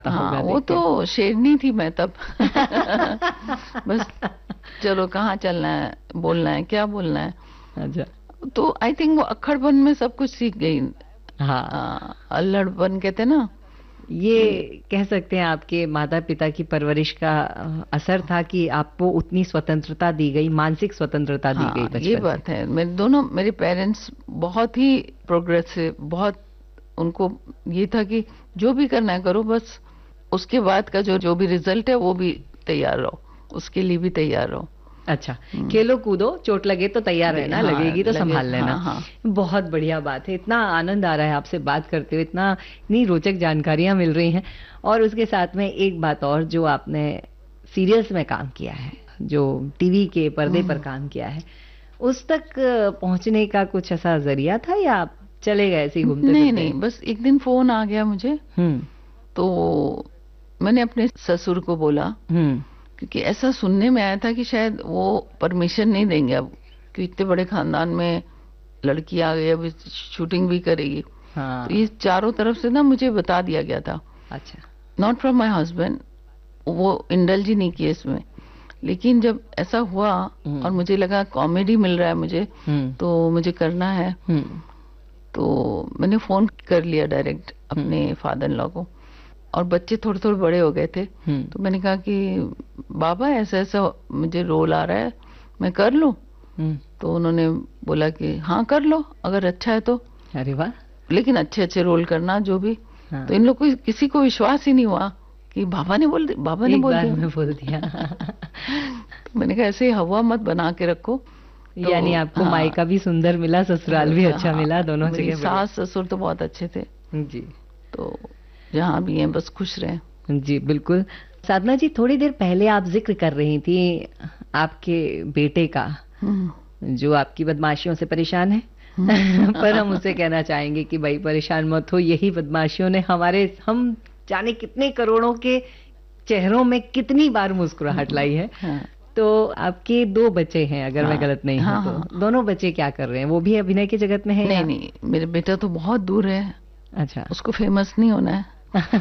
हाँ, वो देख के। तो शेरनी थी मैं तब। बस चलो कहाँ चलना है, बोलना है, क्या बोलना है। अच्छा। तो आई थिंक वो अक्खड़पन में सब कुछ सीख गई। हाँ, अल्लड़पन कहते हैं ना कि ये कह सकते हैं आपके माता पिता की परवरिश का असर था कि आपको उतनी स्वतंत्रता दी गई, मानसिक स्वतंत्रता दी गई हाँ ये बचपन से। बात है। मेरे पेरेंट्स बहुत ही प्रोग्रेसिव, बहुत, उनको ये था कि जो भी करना है करो, बस उसके बाद का जो जो भी रिजल्ट है वो भी तैयार रहो, उसके लिए भी तैयार रहो। अच्छा, हम्म, खेलो कूदो, चोट लगे तो तैयार रहना, हाँ लगेगी तो लगे, संभाल लेना। हाँ हाँ। बहुत बढ़िया बात है, इतना आनंद आ रहा है आपसे बात करते हुए, इतनी रोचक जानकारियां मिल रही हैं। और उसके साथ में एक बात और, जो आपने सीरियल्स में काम किया है, जो टीवी के पर्दे पर हम्म, काम किया है, उस तक पहुंचने का कुछ ऐसा जरिया था, या आप चले गए ऐसे ही घूमते नहीं फिरते? नहीं, बस एक दिन फोन आ गया मुझे। हम्म। तो मैंने अपने ससुर को बोला, हम्म। क्योंकि ऐसा सुनने में आया था कि शायद वो परमिशन नहीं देंगे अब, कि इतने बड़े खानदान में लड़की आ गई, अब शूटिंग भी करेगी। तो ये हाँ। चारों तरफ से ना मुझे बता दिया गया था, अच्छा। नॉट फ्रॉम माय हस्बैंड, वो इंडल्ज ही नहीं किए इसमें। लेकिन जब ऐसा हुआ और हम्म। मुझे लगा कॉमेडी मिल रहा है मुझे, हम्म। तो मुझे करना है। हम्म। तो मैंने फोन कर लिया डायरेक्ट हम्म। अपने फादर इन लॉ को। और बच्चे थोड़े थोड़े बड़े हो गए थे। हम्म। तो मैंने कहा कि बाबा ऐसा ऐसा मुझे रोल आ रहा है, मैं कर लूं? हम्म। तो उन्होंने बोला कि हाँ कर लो, अगर अच्छा है तो, अरे वाह। लेकिन अच्छे अच्छे रोल करना जो भी। तो हाँ, इन लोग को किसी को विश्वास ही नहीं हुआ कि बाबा ने एक बोल बार दिया। में बोल दिया। तो मैंने कहा ऐसे हवा मत बना के रखो। तो यानी आपको हाँ, मायका भी सुंदर मिला, ससुराल भी अच्छा हाँ, मिला, दोनों मेरी जगह बढ़िया। सास ससुर तो बहुत अच्छे थे। जी। तो जहाँ भी हैं बस खुश रहे। जी बिल्कुल। साधना जी, थोड़ी देर पहले आप जिक्र कर रही थी आपके बेटे का, हम्म, जो आपकी बदमाशियों से परेशान है। पर हम उसे कहना चाहेंगे कि भाई परेशान मत हो, यही बदमाशियों ने हम जाने कितने करोड़ों के चेहरों में कितनी बार मुस्कुराहट लाई है। हाँ तो आपके दो बच्चे हैं, अगर मैं हाँ गलत नहीं हूं हाँ तो। हाँ। दोनों बच्चे क्या कर रहे हैं? वो भी अभिनय की जगत में है नहीं या? नहीं, मेरे बेटा तो बहुत दूर है, अच्छा। उसको फेमस नहीं होना है।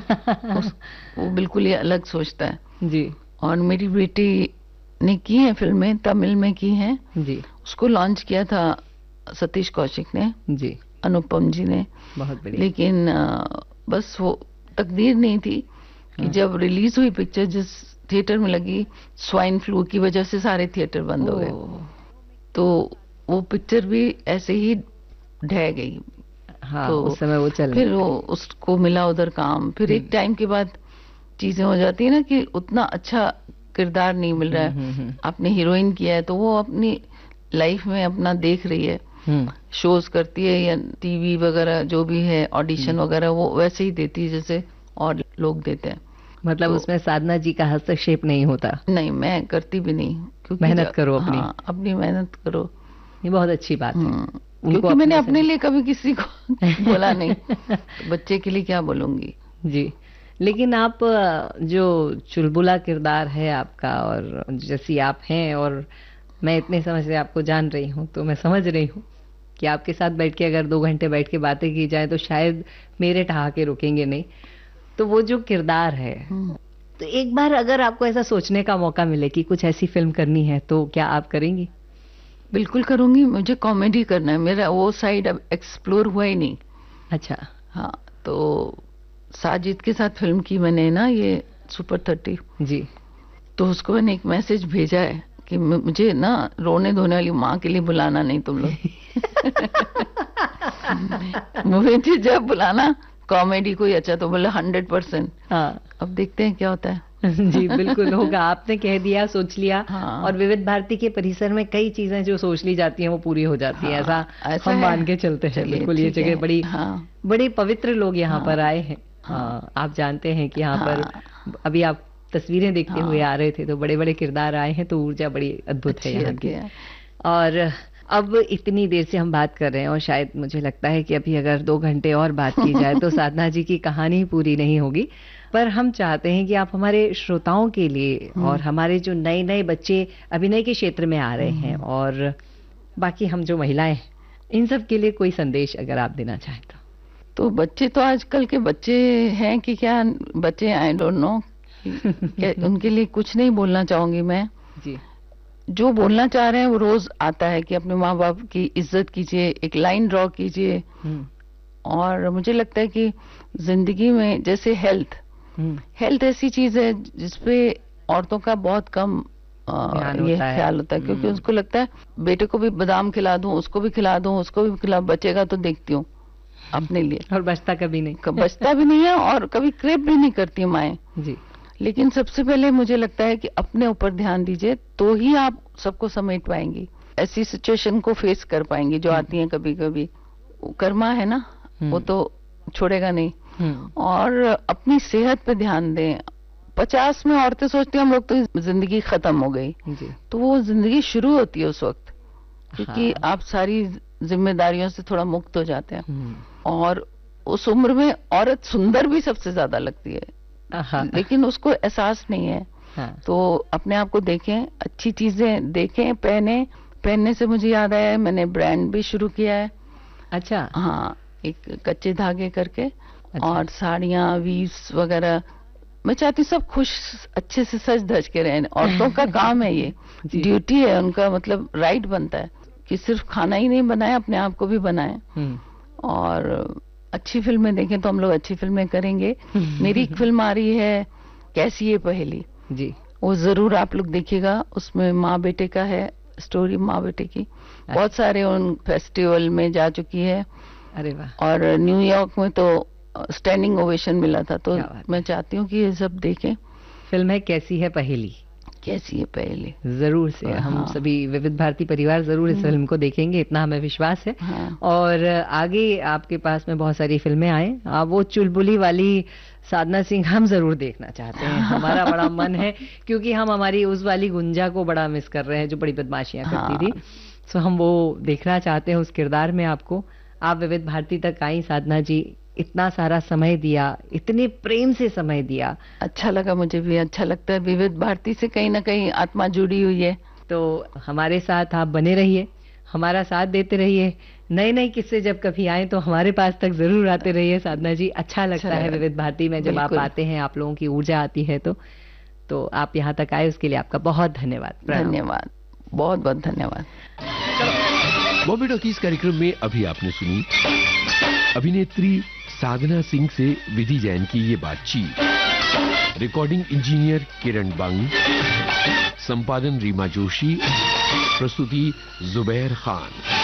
वो बिल्कुल ही अलग सोचता है। जी। और मेरी बेटी ने की है फिल्में, तमिल में की हैं। जी। उसको लॉन्च किया था सतीश कौशिक ने, जी। अनुपम जी ने। बहुत बढ़िया। लेकिन बस वो तकदीर नहीं थी कि हाँ। जब रिलीज हुई पिक्चर, जिस थिएटर में लगी, स्वाइन फ्लू की वजह से सारे थिएटर बंद ओ। हो गए। तो वो पिक्चर भी ऐसे ही ढह गई। हाँ, तो उस समय वो चल नहीं फिर वो पाई। उसको मिला उधर काम, फिर एक टाइम के बाद चीजें हो जाती है ना कि उतना अच्छा किरदार नहीं मिल रहा है। हम्म। आपने हीरोइन किया है तो वो अपनी लाइफ में अपना देख रही है, हम्म। शोज करती है या टीवी वगैरह जो भी है, ऑडिशन हम्म। वगैरह वो वैसे ही देती है जैसे और लोग देते हैं। मतलब तो उसमें साधना जी का हस्तक्षेप नहीं होता? नहीं, मैं करती भी नहीं, क्योंकि मेहनत जब, करो अपनी। हाँ अपनी मेहनत करो। ये बहुत अच्छी बात है। उनको क्योंकि मैंने अपने अपने से। लिए कभी किसी को बोला नहीं, तो बच्चे के लिए क्या बोलूंगी। जी। लेकिन आप जो चुलबुला किरदार है आपका, और जैसी आप हैं, और मैं इतने समय से आपको जान रही हूँ, तो मैं समझ रही हूँ कि आपके साथ बैठ के अगर 2 घंटे बैठ के बातें की जाए तो शायद मेरे ठहाके रुकेंगे नहीं। तो वो जो किरदार है, हम्म, तो एक बार अगर आपको ऐसा सोचने का मौका मिले कि कुछ ऐसी फिल्म करनी है, तो क्या आप करेंगी? बिल्कुल करूंगी। मुझे कॉमेडी करना है, मेरा वो साइड अब एक्सप्लोर हुआ ही नहीं। अच्छा। हाँ, तो साजिद के साथ फिल्म की मैंने ना, ये सुपर 30। जी। तो उसको मैंने एक मैसेज भेजा है कि मुझे ना रोने धोने वाली माँ के लिए बुलाना नहीं तुम लोग। मुझे जब बुलाना कॉमेडी कोई अच्छा, तो बोला 100%। हाँ। अब देखते हैं क्या होता है। जी बिल्कुल होगा, आपने कह दिया, सोच लिया। और हाँ विविध भारती के परिसर में कई चीजें जो सोच ली जाती हैं वो पूरी हो जाती हैं, ऐसा हाँ, ऐसा हम है। मान के चलते हैं। चलिए बिल्कुल, ये ठीक जगह है। बड़ी हाँ बड़े पवित्र लोग यहाँ पर हाँ आए हैं। हाँ हाँ, आप जानते हैं कि यहाँ पर हाँ अभी आप तस्वीरें देखते हुए हाँ, आ रहे थे, तो बड़े बड़े किरदार आए हैं, तो ऊर्जा बड़ी अद्भुत है अच्छी यहाँ आती की। है। और अब इतनी देर से हम बात कर रहे हैं, और शायद मुझे लगता है कि अभी अगर 2 घंटे और बात की जाए तो साधना जी की कहानी पूरी नहीं होगी। पर हम चाहते हैं कि आप हमारे श्रोताओं के लिए, और हमारे जो नए नए बच्चे अभिनय के क्षेत्र में आ रहे हैं, और बाकी हम जो महिलाएं हैं, इन सब के लिए कोई संदेश अगर आप देना चाहें तो। तो बच्चे तो आजकल के बच्चे हैं कि क्या बच्चे, आई डोंट नो, उनके लिए कुछ नहीं बोलना चाहूंगी मैं जी। जो बोलना चाह रहे हैं वो रोज आता है कि अपने माँ बाप की इज्जत कीजिए, एक लाइन ड्रॉ कीजिए। और मुझे लगता है कि जिंदगी में जैसे हेल्थ ऐसी चीज है जिसपे औरतों का बहुत कम ये ख्याल होता है, क्योंकि उसको लगता है बेटे को भी बादाम खिला दूं, उसको भी खिला दूं, उसको भी खिला, बचेगा तो देखती हूँ अपने लिए। और बचता कभी नहीं, बचता भी नहीं है, और कभी क्रेप भी नहीं करती माएं जी। लेकिन सबसे पहले मुझे लगता है कि अपने ऊपर ध्यान दीजिए, तो ही आप सबको समेट पाएंगी, ऐसी सिचुएशन को फेस कर पाएंगी जो आती है कभी कभी। कर्मा है ना, वो तो छोड़ेगा नहीं। और अपनी सेहत पे ध्यान दें। 50 में औरतें सोचती हैं हम लोग तो जिंदगी खत्म हो गई जी। तो वो जिंदगी शुरू होती है उस वक्त, क्योंकि आप सारी जिम्मेदारियों से थोड़ा मुक्त हो जाते हैं। और उस उम्र में औरत सुंदर भी सबसे ज्यादा लगती है, लेकिन उसको एहसास नहीं है। तो अपने आप को देखें, अच्छी चीजें देखें, पहनने से मुझे याद आया, मैंने ब्रांड भी शुरू किया है। अच्छा। हाँ, एक कच्चे धागे करके। अच्छा। और साड़ियाँ, वीव्स वगैरह, मैं चाहती हूँ सब खुश अच्छे से सज धज के रहें। औरतों का काम है ये, ड्यूटी है उनका, मतलब राइट बनता है कि सिर्फ खाना ही नहीं बनाए, अपने आप को भी बनाए। और अच्छी फिल्में देखें, तो हम लोग अच्छी फिल्में करेंगे। मेरी एक फिल्म आ रही है कैसी ये पहेली जी, वो जरूर आप लोग देखिएगा। उसमें माँ बेटे का है स्टोरी, माँ बेटे की। बहुत सारे उन फेस्टिवल में जा चुकी है। अरे वाह। और न्यूयॉर्क में तो स्टैंडिंग ओवेशन मिला था। तो मैं चाहती हूँ कि ये सब देखें। फिल्म है कैसी है पहेली। कैसी है पहेली, जरूर से हम सभी विविध भारती परिवार जरूर इस फिल्म को देखेंगे, इतना हमें विश्वास है। और आगे आपके पास में बहुत सारी फिल्में आए, वो चुलबुली वाली साधना सिंह हम जरूर देखना चाहते हैं। हमारा बड़ा मन है, क्योंकि हम हमारी उस वाली गुंजा को बड़ा मिस कर रहे हैं जो बड़ी बदमाशियां करती थी। सो हम वो देखना चाहते हैं उस किरदार में आपको। आप विविध भारती तक आई साधना जी, इतना सारा समय दिया, इतने प्रेम से समय दिया। अच्छा लगा, मुझे भी अच्छा लगता है। विविध भारती से कहीं ना कहीं आत्मा जुड़ी हुई है। तो हमारे साथ आप बने रहिए, हमारा साथ देते रहिए। नए नए किस्से जब कभी आए तो हमारे पास तक जरूर आते रहिए साधना जी। अच्छा लगता है विविध भारती में जब आप आते हैं, आप लोगों की ऊर्जा आती है। तो आप यहाँ तक आए, उसके लिए आपका बहुत धन्यवाद। धन्यवाद, बहुत बहुत धन्यवाद। बॉम्बे टॉकीज कार्यक्रम में अभी आपने सुनी अभिनेत्री साधना सिंह से विधि जैन की ये बातचीत। रिकॉर्डिंग इंजीनियर किरण बंग, संपादन रीमा जोशी, प्रस्तुति जुबैर खान।